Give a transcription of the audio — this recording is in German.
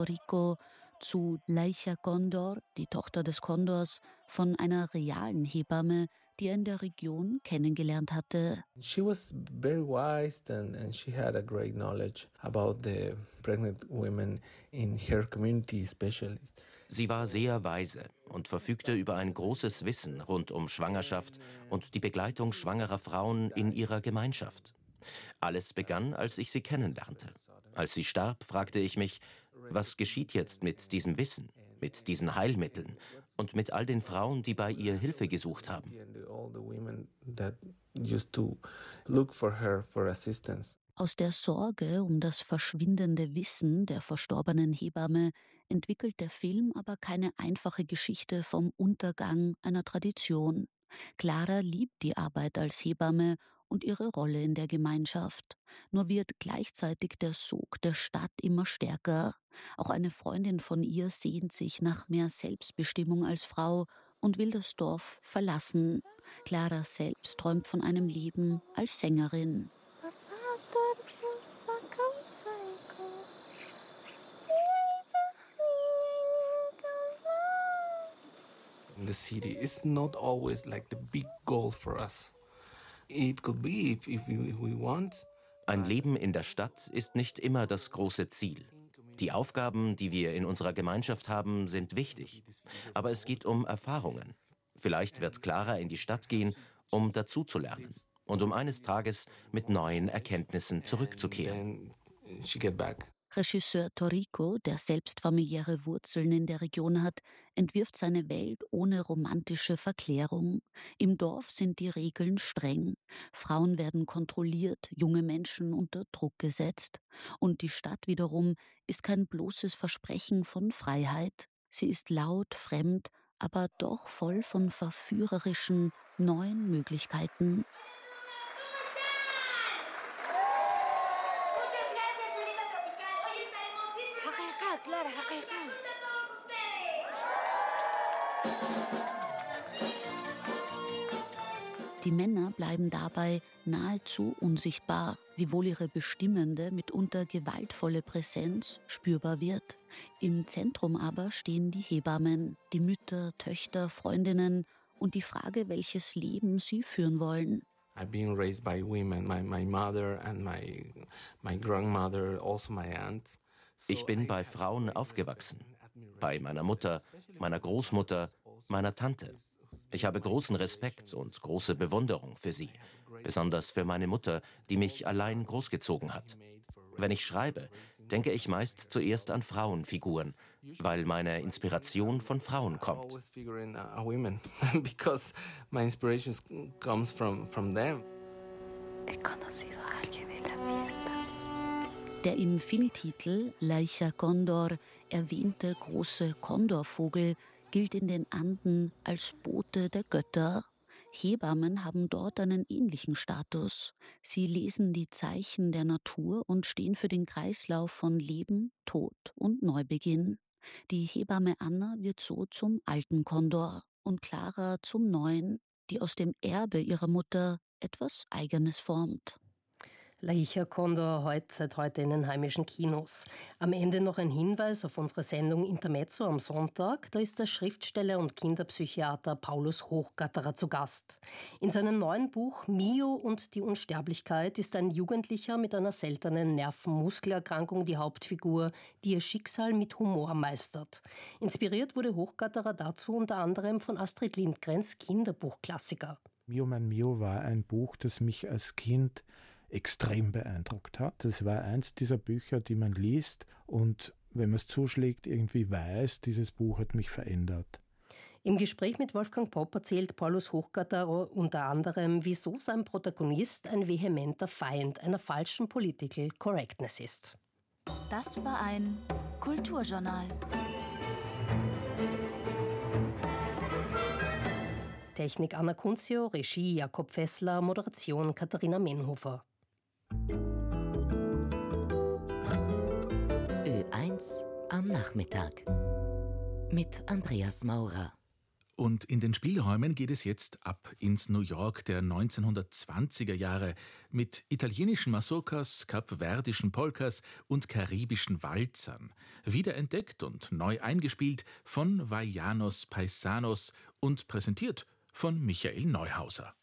Rico zu Leicha Condor, die Tochter des Kondors, von einer realen Hebamme, die er in der Region kennengelernt hatte. She was very wise and she had a great knowledge about the pregnant women in her community especially. Sie war sehr weise und verfügte über ein großes Wissen rund um Schwangerschaft und die Begleitung schwangerer Frauen in ihrer Gemeinschaft. Alles begann, als ich sie kennenlernte. Als sie starb, fragte ich mich, was geschieht jetzt mit diesem Wissen, mit diesen Heilmitteln und mit all den Frauen, die bei ihr Hilfe gesucht haben? Aus der Sorge um das verschwindende Wissen der verstorbenen Hebamme entwickelt der Film aber keine einfache Geschichte vom Untergang einer Tradition. Clara liebt die Arbeit als Hebamme und ihre Rolle in der Gemeinschaft. Nur wird gleichzeitig der Sog der Stadt immer stärker. Auch eine Freundin von ihr sehnt sich nach mehr Selbstbestimmung als Frau und will das Dorf verlassen. Clara selbst träumt von einem Leben als Sängerin. The city is not always like the big goal for us. It could be if we want. Ein Leben in der Stadt ist nicht immer das große Ziel. Die Aufgaben, die wir in unserer Gemeinschaft haben, sind wichtig. Aber es geht um Erfahrungen. Vielleicht wird Clara in die Stadt gehen, um dazuzulernen und um eines Tages mit neuen Erkenntnissen zurückzukehren. Regisseur Torrico, der selbst familiäre Wurzeln in der Region hat, entwirft seine Welt ohne romantische Verklärung. Im Dorf sind die Regeln streng. Frauen werden kontrolliert, junge Menschen unter Druck gesetzt. Und die Stadt wiederum ist kein bloßes Versprechen von Freiheit. Sie ist laut, fremd, aber doch voll von verführerischen, neuen Möglichkeiten. Die Männer bleiben dabei nahezu unsichtbar, wiewohl ihre bestimmende, mitunter gewaltvolle Präsenz spürbar wird. Im Zentrum aber stehen die Hebammen, die Mütter, Töchter, Freundinnen und die Frage, welches Leben sie führen wollen. I've been raised by women, my mother and my grandmother, also my aunt. Ich bin bei Frauen aufgewachsen. Bei meiner Mutter, meiner Großmutter, meiner Tante. Ich habe großen Respekt und große Bewunderung für sie. Besonders für meine Mutter, die mich allein großgezogen hat. Wenn ich schreibe, denke ich meist zuerst an Frauenfiguren, weil meine Inspiration von Frauen kommt. Der im Filmtitel Leicha Condor erwähnte große Kondorvogel gilt in den Anden als Bote der Götter. Hebammen haben dort einen ähnlichen Status. Sie lesen die Zeichen der Natur und stehen für den Kreislauf von Leben, Tod und Neubeginn. Die Hebamme Anna wird so zum alten Kondor und Clara zum neuen, die aus dem Erbe ihrer Mutter etwas Eigenes formt. Leicha Condor seit heute in den heimischen Kinos. Am Ende noch ein Hinweis auf unsere Sendung Intermezzo am Sonntag. Da ist der Schriftsteller und Kinderpsychiater Paulus Hochgatterer zu Gast. In seinem neuen Buch Mio und die Unsterblichkeit ist ein Jugendlicher mit einer seltenen Nervenmuskelerkrankung die Hauptfigur, die ihr Schicksal mit Humor meistert. Inspiriert wurde Hochgatterer dazu unter anderem von Astrid Lindgrens Kinderbuchklassiker. Mio mein Mio war ein Buch, das mich als Kind extrem beeindruckt hat. Es war eins dieser Bücher, die man liest und wenn man es zuschlägt, irgendwie weiß, dieses Buch hat mich verändert. Im Gespräch mit Wolfgang Popp erzählt Paulus Hochgatterer unter anderem, wieso sein Protagonist ein vehementer Feind einer falschen Political Correctness ist. Das war ein Kulturjournal. Technik Anna Kunzio, Regie Jakob Fessler, Moderation Katharina Menhofer. Ö1 am Nachmittag mit Andreas Maurer. Und in den Spielräumen geht es jetzt ab ins New York der 1920er Jahre mit italienischen Mazurkas, kapverdischen Polkas und karibischen Walzern. Wiederentdeckt und neu eingespielt von Vaianos Paisanos und präsentiert von Michael Neuhauser.